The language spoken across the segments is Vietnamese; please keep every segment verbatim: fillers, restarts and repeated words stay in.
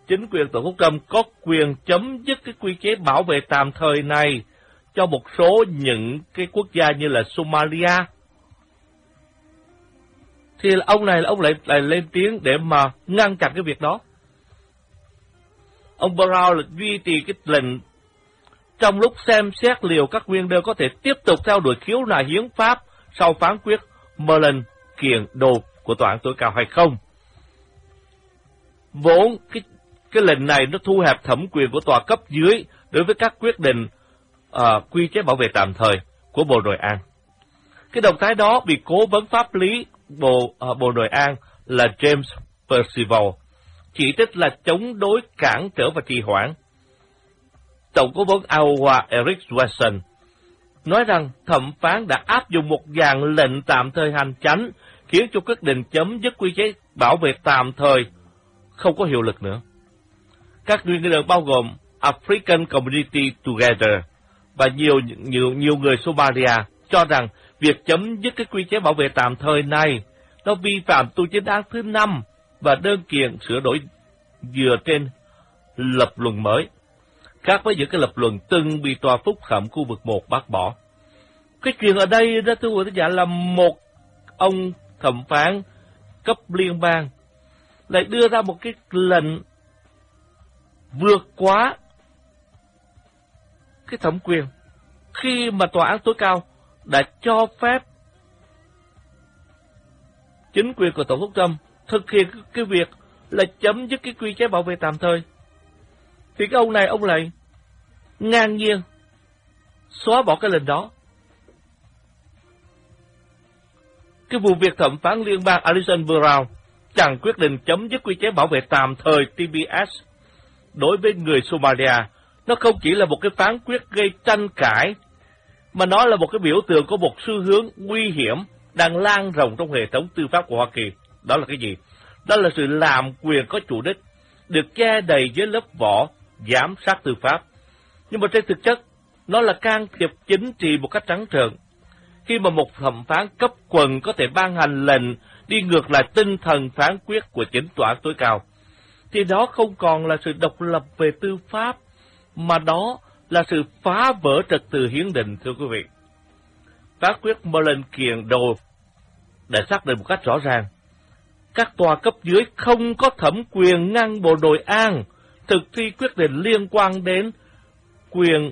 chính quyền Tổng thống Trump có quyền chấm dứt cái quy chế bảo vệ tạm thời này cho một số những cái quốc gia như là Somalia. Thì ông này ông lại, lại lên tiếng để mà ngăn chặn cái việc đó. Ông Brown là duy trì cái lệnh trong lúc xem xét liệu các nguyên đơn có thể tiếp tục theo đuổi khiếu nại hiến pháp sau phán quyết Merlin kiện đồ của tòa án tối cao hay không. Vốn cái, cái lệnh này nó thu hẹp thẩm quyền của tòa cấp dưới đối với các quyết định uh, quy chế bảo vệ tạm thời của Bộ Nội an. Cái động thái đó bị cố vấn pháp lý Bộ, uh, Bộ Nội an là James Percival chỉ trích là chống đối, cản trở và trì hoãn. Tổng cố vấn Iowa Eric Swanson nói rằng thẩm phán đã áp dụng một dàn lệnh tạm thời hành chánh khiến cho quyết định chấm dứt quy chế bảo vệ tạm thời không có hiệu lực nữa. Các nguyên đơn bao gồm African Community Together và nhiều nhiều nhiều người Somalia cho rằng việc chấm dứt cái quy chế bảo vệ tạm thời này nó vi phạm tu chính án thứ năm và đơn kiện sửa đổi dựa trên lập luận mới, khác với những cái lập luận từng bị tòa phúc thẩm khu vực một bác bỏ. Cái chuyện ở đây đó thưa quý vị là một ông thẩm phán cấp liên bang lại đưa ra một cái lệnh vượt quá cái thẩm quyền khi mà tòa án tối cao đã cho phép chính quyền của Tổng thống Trump thực hiện cái việc là chấm dứt cái quy chế bảo vệ tạm thời. Thì cái ông này ông lại ngang nhiên xóa bỏ cái lệnh đó. Cái vụ việc thẩm phán liên bang Alison Brown chẳng quyết định chấm dứt quy chế bảo vệ tạm thời T B S đối với người Somalia, nó không chỉ là một cái phán quyết gây tranh cãi, mà nó là một cái biểu tượng của một xu hướng nguy hiểm đang lan rộng trong hệ thống tư pháp của Hoa Kỳ. Đó là cái gì? Đó là sự làm quyền có chủ đích, được che đầy dưới lớp vỏ giám sát tư pháp. Nhưng mà trên thực chất, nó là can thiệp chính trị một cách trắng trợn. Khi mà một thẩm phán cấp quần có thể ban hành lệnh đi ngược lại tinh thần phán quyết của chính tòa án tối cao, thì đó không còn là sự độc lập về tư pháp, mà đó là sự phá vỡ trật tự hiến định, thưa quý vị. Phán quyết Merlin kiện đồ đã xác định một cách rõ ràng, các tòa cấp dưới không có thẩm quyền ngăn Bộ Nội an thực thi quyết định liên quan đến quyền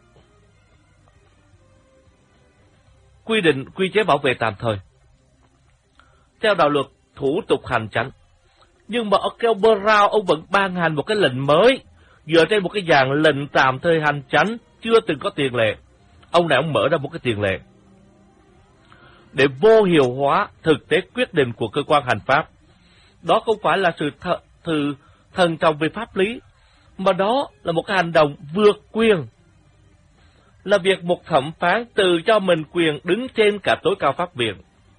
quy định quy chế bảo vệ tạm thời theo đạo luật thủ tục hành chánh. Nhưng mà ông Brown ông vẫn ban hành một cái lệnh mới dựa trên một cái dàn lệnh tạm thời hành chánh chưa từng có tiền lệ. Ông này ông mở ra một cái tiền lệ để vô hiệu hóa thực tế quyết định của cơ quan hành pháp. Đó không phải là sự th thử thần trọng về pháp lý, mà đó là một cái hành động vượt quyền, là việc một thẩm phán tự cho mình quyền đứng trên cả tối cao pháp viện.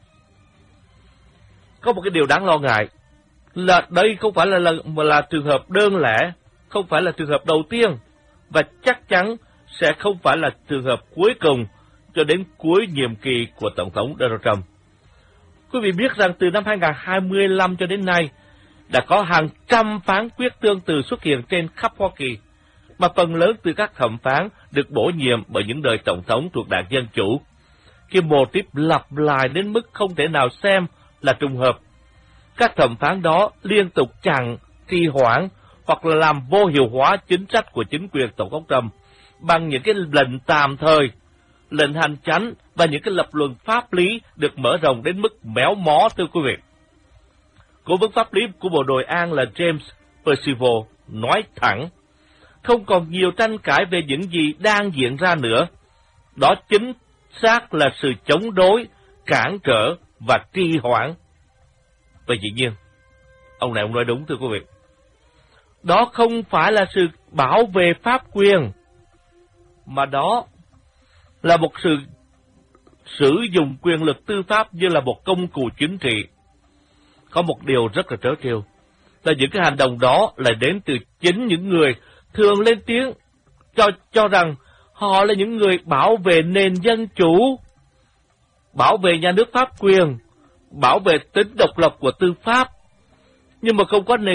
Có một cái điều đáng lo ngại là đây không phải là, là, là trường hợp đơn lẻ, không phải là trường hợp đầu tiên, và chắc chắn sẽ không phải là trường hợp cuối cùng cho đến cuối nhiệm kỳ của Tổng thống Donald Trump. Quý vị biết rằng từ năm hai nghìn không trăm hai mươi lăm cho đến nay, đã có hàng trăm phán quyết tương tự xuất hiện trên khắp Hoa Kỳ, mà phần lớn từ các thẩm phán được bổ nhiệm bởi những đời Tổng thống thuộc đảng Dân Chủ. Cái mô típ lặp lại đến mức không thể nào xem là trùng hợp. Các thẩm phán đó liên tục chặn, trì hoãn hoặc là làm vô hiệu hóa chính sách của chính quyền Tổng thống Trump bằng những cái lệnh tạm thời, lệnh hành chánh và những cái lập luận pháp lý được mở rộng đến mức méo mó, thưa quý vị. Cố vấn pháp lý của Bộ Nội an là James Percival nói thẳng, không còn nhiều tranh cãi về những gì đang diễn ra nữa. Đó chính xác là sự chống đối, cản trở và trì hoãn. Và dĩ nhiên, ông này ông nói đúng, thưa quý vị. Đó không phải là sự bảo vệ pháp quyền, mà đó là một sự sử dụng quyền lực tư pháp như là một công cụ chính trị. Có một điều rất là trớ trêu, là những cái hành động đó lại đến từ chính những người thường lên tiếng cho, cho rằng họ là những người bảo vệ nền dân chủ, bảo vệ nhà nước pháp quyền, bảo vệ tính độc lập của tư pháp, nhưng mà không có nền